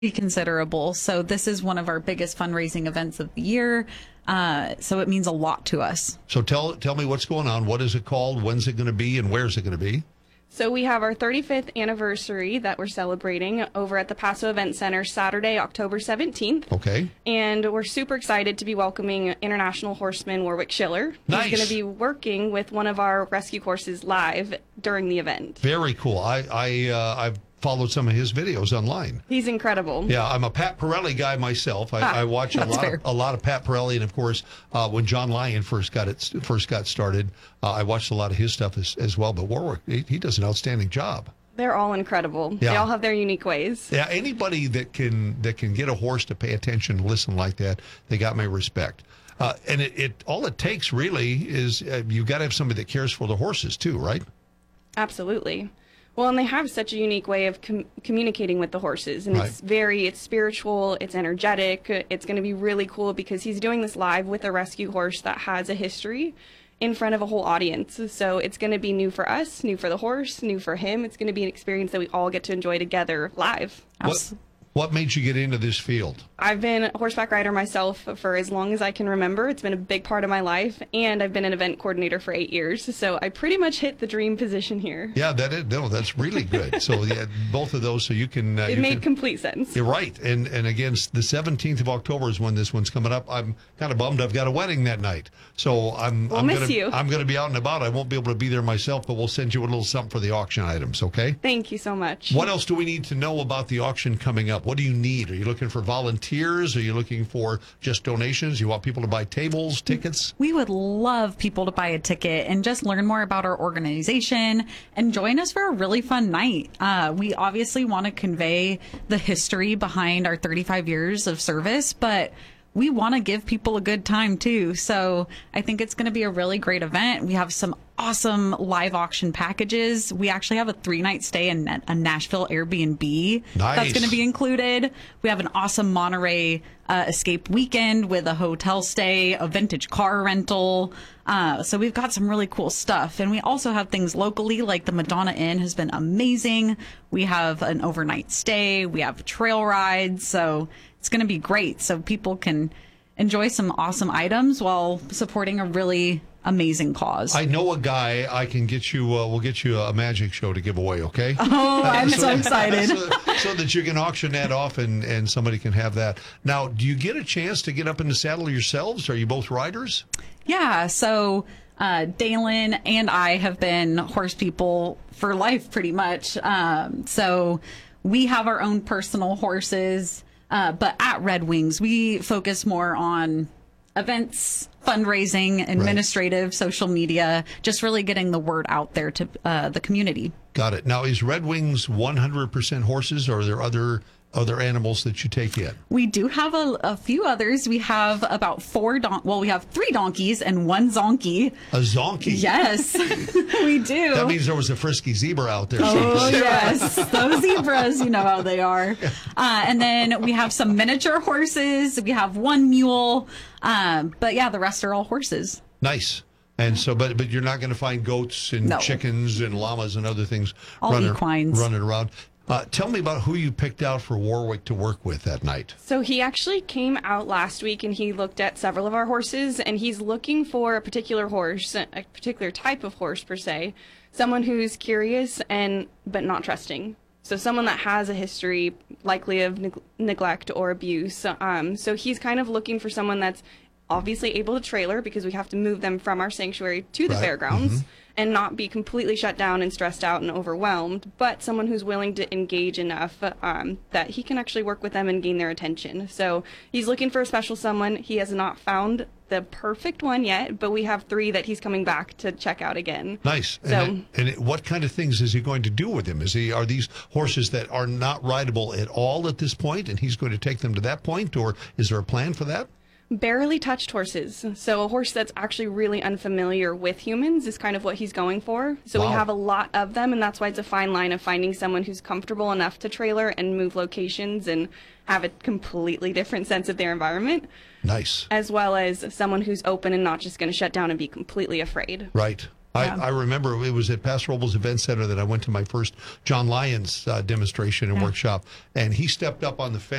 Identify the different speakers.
Speaker 1: considerable. So this is one of our biggest fundraising events of the year. So it means a lot to us.
Speaker 2: So tell me what's going on. What is it called? When's it going to be? And where's it going to be?
Speaker 3: So we have our 35th anniversary that we're celebrating over at the Paso Event Center Saturday, October 17th.
Speaker 2: Okay.
Speaker 3: And we're super excited to be welcoming international horseman Warwick Schiller.
Speaker 2: Nice.
Speaker 3: He's going to be working with one of our rescue horses live during the event.
Speaker 2: Very cool. I've followed some of his videos online.
Speaker 3: He's incredible.
Speaker 2: Yeah, I'm a Pat Pirelli guy myself. I watch a lot of Pat Pirelli, and of course, when John Lyon first got started, I watched a lot of his stuff as well. But Warwick, he does an outstanding job.
Speaker 3: They're all incredible.
Speaker 2: Yeah.
Speaker 3: They all have their unique ways.
Speaker 2: Yeah, anybody that can get a horse to pay attention and listen like that, they got my respect. And it all it takes really is you've got to have somebody that cares for the horses too, right?
Speaker 3: Absolutely. Well, and they have such a unique way of communicating with the horses, and
Speaker 2: Right.
Speaker 3: it's spiritual, it's energetic. It's going to be really cool because he's doing this live with a rescue horse that has a history in front of a whole audience. So it's going to be new for us, new for the horse, new for him. It's going to be an experience that we all get to enjoy together live.
Speaker 2: What made you get into this field?
Speaker 3: I've been a horseback rider myself for as long as I can remember. It's been a big part of my life, and I've been an event coordinator for 8 years. So I pretty much hit the dream position here.
Speaker 2: Yeah, that's really good. So yeah, both of those, so you can.
Speaker 3: It made complete sense.
Speaker 2: You're right, and again, the 17th of October is when this one's coming up. I'm kind of bummed. I've got a wedding that night, so I'm going to be out and about. I won't be able to be there myself, but we'll send you a little something for the auction items. Okay.
Speaker 3: Thank you so much.
Speaker 2: What else do we need to know about the auction coming up? What do you need? Are you looking for volunteers? Are you looking for just donations? You want people to buy tables, tickets?
Speaker 1: We would love people to buy a ticket and just learn more about our organization and join us for a really fun night. We obviously want to convey the history behind our 35 years of service, but we want to give people a good time too. So I think it's going to be a really great event. We have some awesome live auction packages. We actually have a 3-night stay in a Nashville Airbnb.
Speaker 2: Nice.
Speaker 1: That's going to be included. We have an awesome Monterey escape weekend with a hotel stay, a vintage car rental. So we've got some really cool stuff. And we also have things locally, like the Madonna Inn has been amazing. We have an overnight stay. We have trail rides. So it's going to be great. So people can enjoy some awesome items while supporting a really amazing cause.
Speaker 2: I know a guy. I can get you. We'll get you a magic show to give away. Okay.
Speaker 1: Oh, I'm so excited.
Speaker 2: So that you can auction that off and somebody can have that. Now, do you get a chance to get up in the saddle yourselves? Are you both riders?
Speaker 1: Yeah. So Dalen and I have been horse people for life, pretty much. So we have our own personal horses. But at Red Wings, we focus more on events, fundraising, administrative, social media, just really getting the word out there to the community.
Speaker 2: Got it. Now, is Red Wings 100% horses, or are there other animals that you take in?
Speaker 1: We do have a few others. We have about we have 3 donkeys and 1 zonkey.
Speaker 2: A zonkey?
Speaker 1: Yes, we do.
Speaker 2: That means there was a frisky zebra out there.
Speaker 1: Oh, yes. Those zebras, you know how they are. And then we have some miniature horses. We have 1 mule. But yeah, the rest are all horses.
Speaker 2: Nice. And so, but you're not going to find goats and chickens and llamas and other things running around. Tell me about who you picked out for Warwick to work with that night.
Speaker 3: So he actually came out last week and he looked at several of our horses, and he's looking for a particular horse, a particular type of horse per se, someone who's curious but not trusting. So someone that has a history likely of neglect or abuse. So he's kind of looking for someone that's obviously able to trailer, because we have to move them from our sanctuary to the fairgrounds and not be completely shut down and stressed out and overwhelmed, but someone who's willing to engage enough that he can actually work with them and gain their attention. So he's looking for a special someone. He has not found the perfect one yet, but we have 3 that he's coming back to check out again.
Speaker 2: Nice.
Speaker 3: So,
Speaker 2: and what kind of things is he going to do with them? Are these horses that are not rideable at all at this point, and he's going to take them to that point, or is there a plan for that?
Speaker 3: barely touched horses. So a horse that's actually really unfamiliar with humans is kind of what he's going for. So we have a lot of them, and that's why it's a fine line of finding someone who's comfortable enough to trailer and move locations and have a completely different sense of their environment.
Speaker 2: Nice.
Speaker 3: As well as someone who's open and not just going to shut down and be completely afraid.
Speaker 2: Right. I remember it was at Pastor Robles Event Center that I went to my first John Lyons demonstration and workshop, and he stepped up on the fence